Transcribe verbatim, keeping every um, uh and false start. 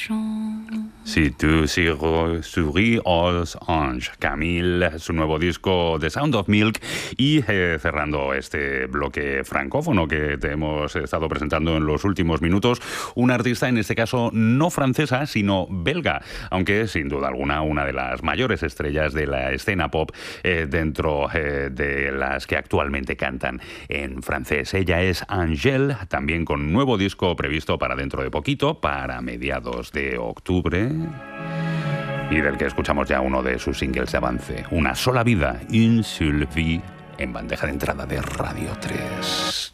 Si tu souris aux anges, Camille, su nuevo disco The Sound of Milk, y eh, cerrando este bloque francófono que te hemos estado presentando en los últimos minutos, una artista en este caso no francesa sino belga, aunque sin duda alguna una de las mayores estrellas de la escena pop eh, dentro eh, de las que actualmente cantan en francés. Ella es Angèle, también con nuevo disco previsto para dentro de poquito, para mediados de octubre, y del que escuchamos ya uno de sus singles de avance, Una sola vida, Une seule vie, en bandeja de entrada de Radio tres.